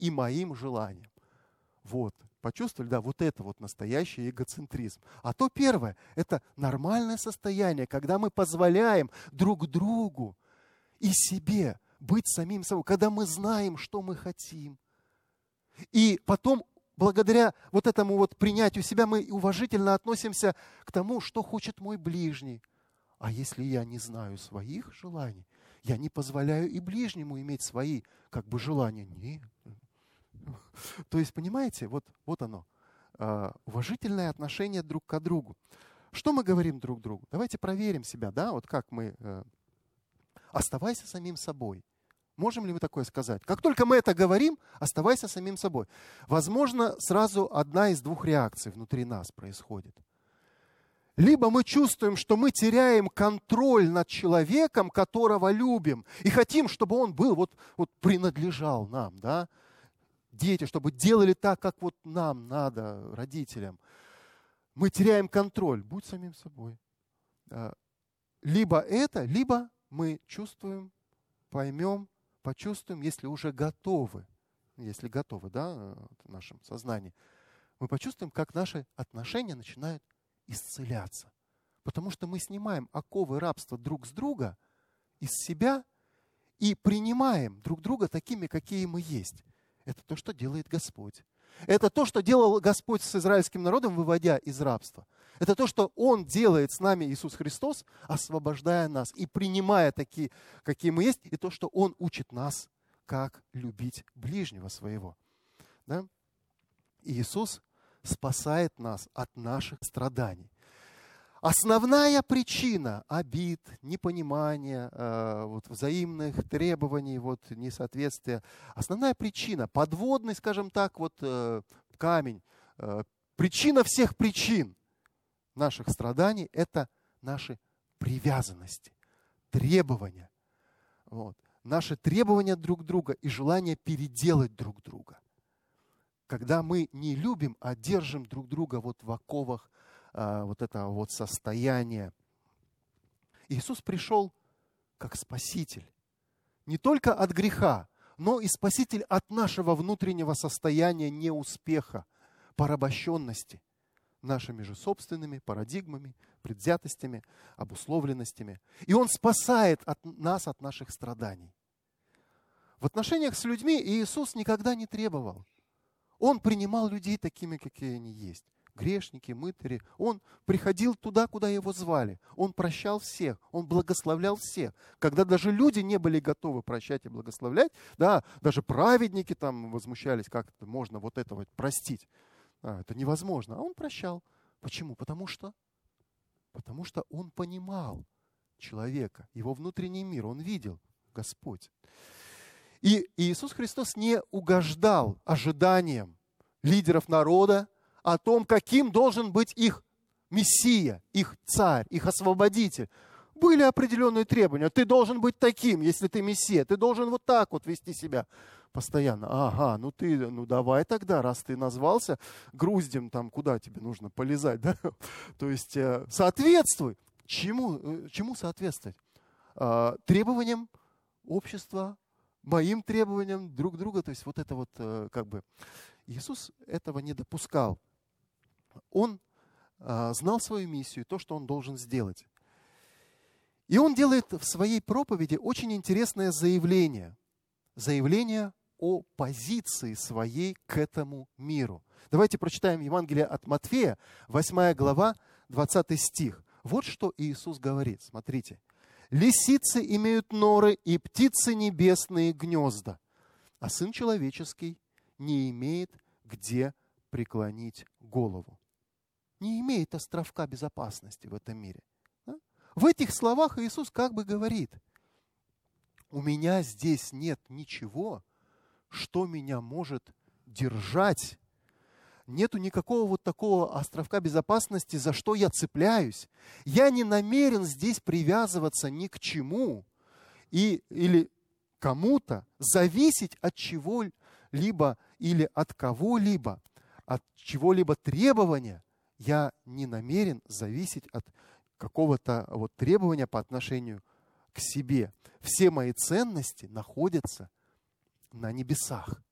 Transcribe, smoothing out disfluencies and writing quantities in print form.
и моим желаниям. Вот, почувствовали, да, вот это вот настоящий эгоцентризм. А то первое, это нормальное состояние, когда мы позволяем друг другу и себе быть самим собой, когда мы знаем, что мы хотим. И потом, благодаря вот этому вот принятию себя, мы уважительно относимся к тому, что хочет мой ближний. А если я не знаю своих желаний, я не позволяю и ближнему иметь свои как бы желания. Нет. То есть, понимаете, вот оно. Уважительное отношение друг к другу. Что мы говорим друг другу? Давайте проверим себя, да, вот как мы... Оставайся самим собой. Можем ли мы такое сказать? Как только мы это говорим, оставайся самим собой. Возможно, сразу одна из двух реакций внутри нас происходит. Либо мы чувствуем, что мы теряем контроль над человеком, которого любим, и хотим, чтобы он был, вот принадлежал нам, да? Дети, чтобы делали так, как вот нам надо, родителям. Мы теряем контроль. Будь самим собой. Либо это, либо мы чувствуем, поймем, почувствуем, если уже готовы, да, в нашем сознании, мы почувствуем, как наши отношения начинают исцеляться. Потому что мы снимаем оковы рабства друг с друга из себя и принимаем друг друга такими, какие мы есть. Это то, что делает Господь. Это то, что делал Господь с израильским народом, выводя из рабства. Это то, что Он делает с нами, Иисус Христос, освобождая нас и принимая такие, какие мы есть, и то, что Он учит нас, как любить ближнего своего. Да? И Иисус спасает нас от наших страданий. Основная причина обид, непонимания, взаимных требований, несоответствия, основная причина, подводный, скажем так, камень, причина всех причин наших страданий – это наши привязанности, требования. Наши требования друг друга и желание переделать друг друга. Когда мы не любим, а держим друг друга в оковах этого состояния. Иисус пришел как Спаситель. Не только от греха, но и Спаситель от нашего внутреннего состояния неуспеха, порабощенности нашими же собственными парадигмами, предвзятостями, обусловленностями. И Он спасает нас от наших страданий. В отношениях с людьми Иисус никогда не требовал. Он принимал людей такими, какие они есть. Грешники, мытари. Он приходил туда, куда его звали. Он прощал всех, он благословлял всех. Когда даже люди не были готовы прощать и благословлять, да, даже праведники там возмущались, как это можно это простить. Это невозможно. А он прощал. Почему? Потому что он понимал человека, его внутренний мир, он видел Господь. И Иисус Христос не угождал ожиданиям лидеров народа о том, каким должен быть их Мессия, их царь, их освободитель. Были определенные требования. Ты должен быть таким, если ты Мессия. Ты должен вот так вести себя постоянно. Ага, давай тогда, раз ты назвался груздем, куда тебе нужно полезать, да? То есть соответствуй. Чему соответствовать? Требованиям общества, моим требованиям друг друга. То есть Иисус этого не допускал. Он знал свою миссию, то, что он должен сделать. И он делает в своей проповеди очень интересное заявление. Заявление о позиции своей к этому миру. Давайте прочитаем Евангелие от Матфея, 8 глава, 20 стих. Вот что Иисус говорит. Смотрите. «Лисицы имеют норы, и птицы небесные гнезда, а Сын Человеческий не имеет где преклонить голову». Не имеет островка безопасности в этом мире. Да? В этих словах Иисус как бы говорит: у меня здесь нет ничего, что меня может держать. Нету никакого такого островка безопасности, за что я цепляюсь. Я не намерен здесь привязываться ни к чему или кому-то, зависеть от чего-либо или от кого-либо, от чего-либо требования. Я не намерен зависеть от какого-то требования по отношению к себе. Все мои ценности находятся на небесах.